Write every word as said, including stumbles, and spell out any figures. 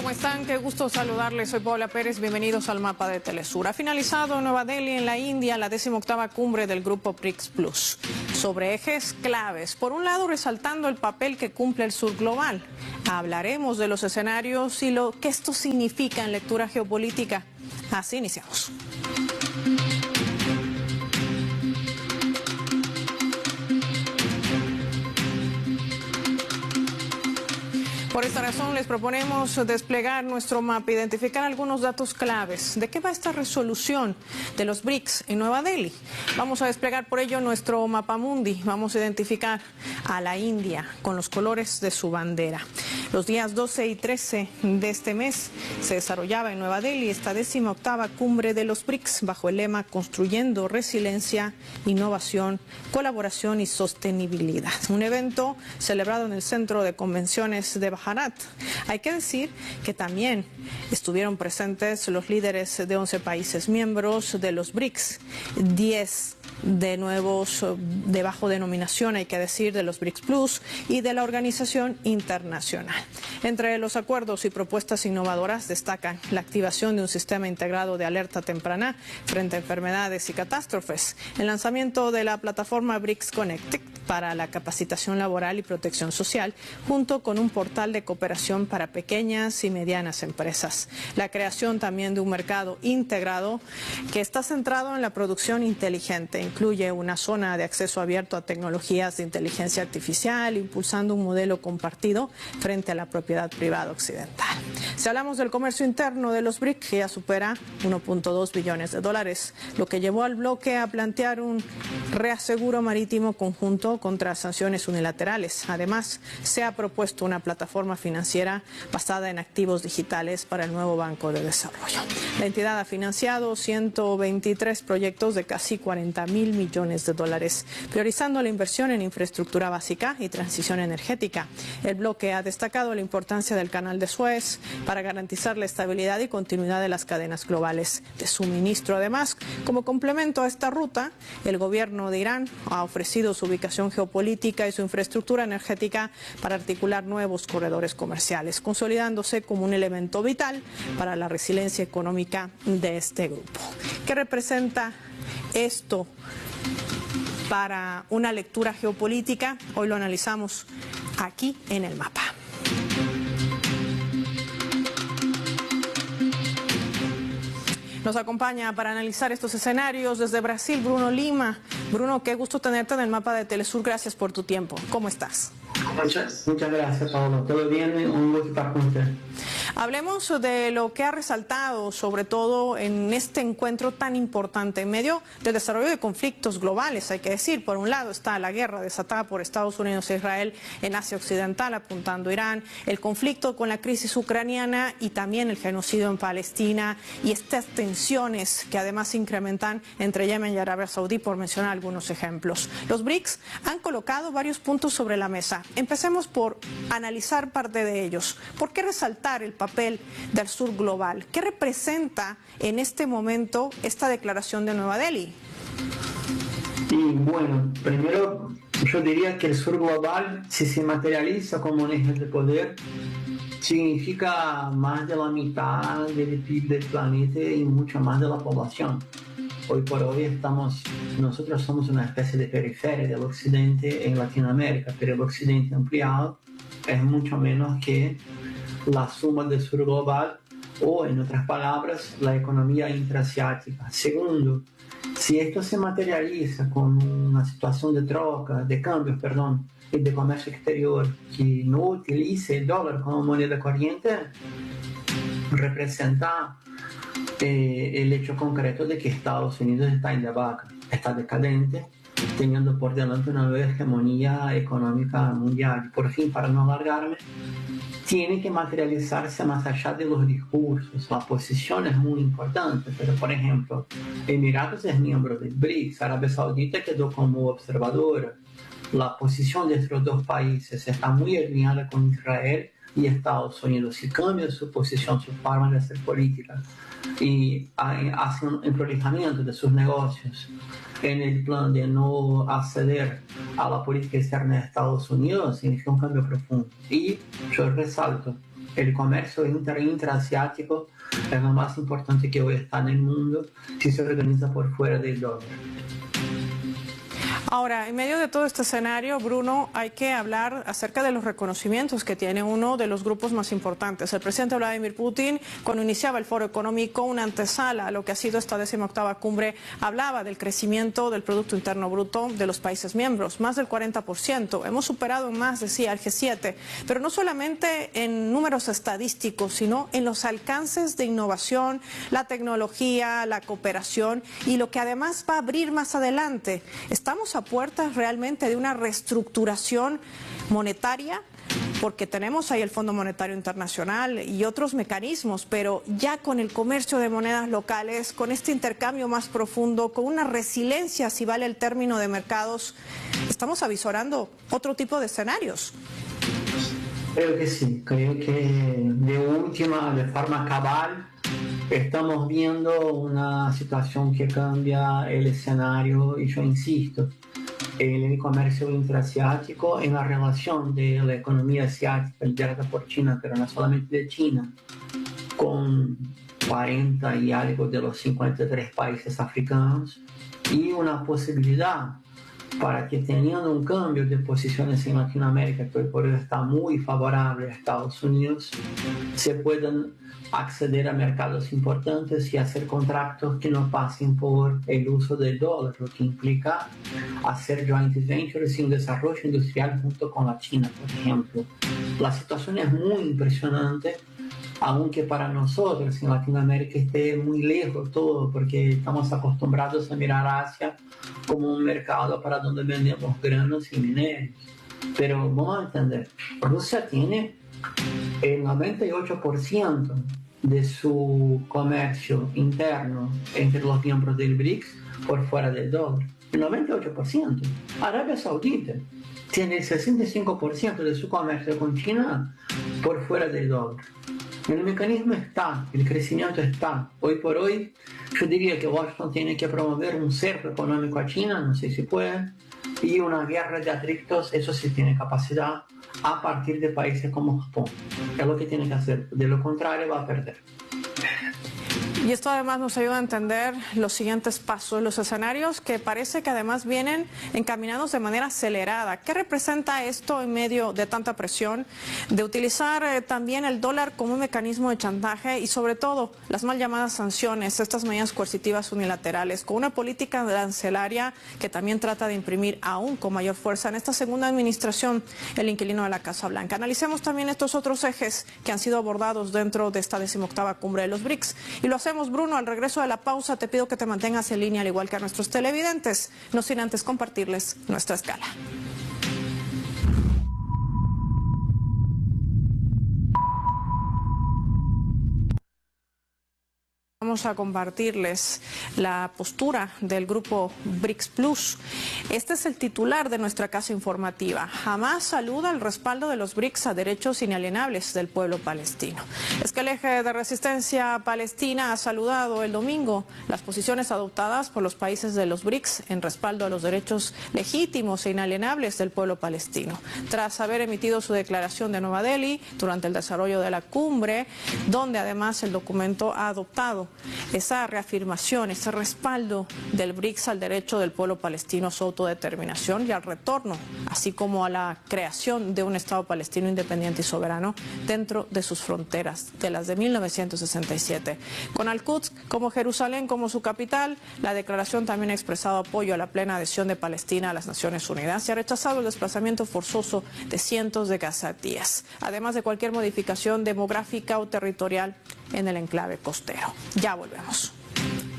¿Cómo están? Qué gusto saludarles. Soy Paula Pérez. Bienvenidos al mapa de Telesur. Ha finalizado en Nueva Delhi, en la India, la decimoctava cumbre del grupo BRICS Plus, sobre ejes claves. Por un lado, resaltando el papel que cumple el sur global. Hablaremos de los escenarios y lo que esto significa en lectura geopolítica. Así iniciamos. Por esta razón les proponemos desplegar nuestro mapa, identificar algunos datos claves. ¿De qué va esta resolución de los BRICS en Nueva Delhi? Vamos a desplegar por ello nuestro mapa mundi. Vamos a identificar a la India con los colores de su bandera. Los días doce y trece de este mes se desarrollaba en Nueva Delhi esta décima octava cumbre de los BRICS bajo el lema Construyendo Resiliencia, Innovación, Colaboración y Sostenibilidad. Un evento celebrado en el Centro de Convenciones de Bharat. Hay que decir que también estuvieron presentes los líderes de once países miembros de los BRICS, diez de nuevos de bajo denominación, hay que decir, de los BRICS Plus y de la organización internacional. Entre los acuerdos y propuestas innovadoras destacan la activación de un sistema integrado de alerta temprana frente a enfermedades y catástrofes, el lanzamiento de la plataforma BRICS Connected para la capacitación laboral y protección social, junto con un portal de cooperación para pequeñas y medianas empresas. La creación también de un mercado integrado que está centrado en la producción inteligente. Incluye una zona de acceso abierto a tecnologías de inteligencia artificial, impulsando un modelo compartido frente a la propiedad privada occidental. Si hablamos del comercio interno de los BRICS, que ya supera uno punto dos billones de dólares, lo que llevó al bloque a plantear un reaseguro marítimo conjunto contra sanciones unilaterales. Además, se ha propuesto una plataforma financiera basada en activos digitales para el nuevo Banco de Desarrollo. La entidad ha financiado ciento veintitrés proyectos de casi cuarenta mil millones de dólares, priorizando la inversión en infraestructura básica y transición energética. El bloque ha destacado la importancia del Canal de Suez para garantizar la estabilidad y continuidad de las cadenas globales de suministro. Además, como complemento a esta ruta, el gobierno de Irán ha ofrecido su ubicación geopolítica y su infraestructura energética para articular nuevos corredores comerciales, consolidándose como un elemento vital para la resiliencia económica de este grupo. ¿Qué representa esto para una lectura geopolítica? Hoy lo analizamos aquí en el mapa. Nos acompaña para analizar estos escenarios desde Brasil, Bruno Lima. Bruno, qué gusto tenerte en el mapa de Telesur. Gracias por tu tiempo. ¿Cómo estás? Muchas, muchas gracias, Pablo. Todo bien, un gusto estar con usted. Hablemos de lo que ha resaltado, sobre todo en este encuentro tan importante, en medio del desarrollo de conflictos globales, hay que decir. Por un lado está la guerra desatada por Estados Unidos e Israel en Asia Occidental, apuntando a Irán, el conflicto con la crisis ucraniana y también el genocidio en Palestina y estas tensiones que además se incrementan entre Yemen y Arabia Saudí, por mencionar algunos ejemplos. Los BRICS han colocado varios puntos sobre la mesa. Empecemos por analizar parte de ellos. ¿Por qué resaltar el papel del sur global? ¿Qué representa en este momento esta declaración de Nueva Delhi? Y bueno, primero yo diría que el sur global, si se materializa como un eje de poder, significa más de la mitad del P I B del planeta y mucho más de la población. Hoy por hoy estamos, nosotros somos una especie de periferia del occidente en Latinoamérica, pero el occidente ampliado es mucho menos que la suma del sur global o, en otras palabras, la economía intraasiática. Segundo, si esto se materializa con una situación de troca, de cambios, perdón, y de comercio exterior que no utilice el dólar como moneda corriente, representa eh, el hecho concreto de que Estados Unidos está en debacle, está decadente, teniendo por delante una nueva hegemonía económica mundial. Por fin, para no alargarme, tiene que materializarse más allá de los discursos. La posición es muy importante, pero por ejemplo, Emiratos es miembro del BRICS, Arabia Saudita quedó como observadora. La posición de estos dos países está muy alineada con Israel y Estados Unidos. Si cambian su posición, su forma de hacer política y hacen un emprolijamiento de sus negocios en el plan de no acceder a la política externa de Estados Unidos, significa un cambio profundo. Y yo resalto El comercio inter intraasiático es lo más importante que hoy está en el mundo si se organiza por fuera del dólar. Ahora, en medio de todo este escenario, Bruno, hay que hablar acerca de los reconocimientos que tiene uno de los grupos más importantes. El presidente Vladimir Putin, cuando iniciaba el Foro Económico, una antesala a lo que ha sido esta decimoctava cumbre, hablaba del crecimiento del Producto Interno Bruto de los países miembros, más del cuarenta por ciento. Hemos superado en más, decía, el G siete, pero no solamente en números estadísticos, sino en los alcances de innovación, la tecnología, la cooperación y lo que además va a abrir más adelante. Estamos a puertas realmente de una reestructuración monetaria, porque tenemos ahí el Fondo Monetario Internacional y otros mecanismos, pero ya con el comercio de monedas locales, con este intercambio más profundo, con una resiliencia, si vale el término, de mercados, estamos avisorando otro tipo de escenarios. Creo que sí, creo que de última, de forma cabal, estamos viendo una situación que cambia el escenario y yo insisto, el comercio intraasiático en la relación de la economía asiática liderada por China, pero no solamente de China, con cuarenta y algo de los cincuenta y tres países africanos y una posibilidad para que teniendo un cambio de posiciones en Latinoamérica, que hoy por hoy está muy favorable a Estados Unidos, se puedan acceder a mercados importantes y hacer contratos que no pasen por el uso del dólar, lo que implica hacer joint ventures en desarrollo industrial junto con la China, por ejemplo. La situación es muy impresionante, aunque para nosotros en Latinoamérica esté muy lejos todo, porque estamos acostumbrados a mirar a Asia como un mercado para donde vendemos granos y mineros. Pero vamos a entender, Rusia tiene el noventa y ocho por ciento de su comercio interno entre los miembros del BRICS por fuera del dólar. El noventa y ocho por ciento. Arabia Saudita tiene el sesenta y cinco por ciento de su comercio con China por fuera del dólar. El mecanismo está, el crecimiento está. Hoy por hoy, yo diría que Washington tiene que promover un cerco económico a China, no sé si puede, y una guerra de atritos, eso sí tiene capacidad, a partir de países como Japón. Es lo que tiene que hacer, de lo contrario va a perder. Y esto además nos ayuda a entender los siguientes pasos, los escenarios que parece que además vienen encaminados de manera acelerada. ¿Qué representa esto en medio de tanta presión, de utilizar eh, también el dólar como un mecanismo de chantaje y sobre todo las mal llamadas sanciones, estas medidas coercitivas unilaterales, con una política arancelaria que también trata de imprimir aún con mayor fuerza en esta segunda administración el inquilino de la Casa Blanca? Analicemos también estos otros ejes que han sido abordados dentro de esta decimoctava cumbre de los BRICS y lo hacemos, Bruno, al regreso de la pausa. Te pido que te mantengas en línea al igual que a nuestros televidentes, no sin antes compartirles nuestra escala. Vamos a compartirles la postura del grupo BRICS Plus. Este es el titular de nuestra casa informativa. Jamás saluda el respaldo de los BRICS a derechos inalienables del pueblo palestino. Es que el eje de resistencia palestina ha saludado el domingo las posiciones adoptadas por los países de los BRICS en respaldo a los derechos legítimos e inalienables del pueblo palestino. Tras haber emitido su declaración de Nueva Delhi durante el desarrollo de la cumbre, donde además el documento ha adoptado esa reafirmación, ese respaldo del BRICS al derecho del pueblo palestino a su autodeterminación y al retorno, así como a la creación de un Estado palestino independiente y soberano dentro de sus fronteras, de las de mil novecientos sesenta y siete. Con Al-Quds como Jerusalén como su capital, la declaración también ha expresado apoyo a la plena adhesión de Palestina a las Naciones Unidas y ha rechazado el desplazamiento forzoso de cientos de gazatíes, además de cualquier modificación demográfica o territorial en el enclave costero. Ya volvemos.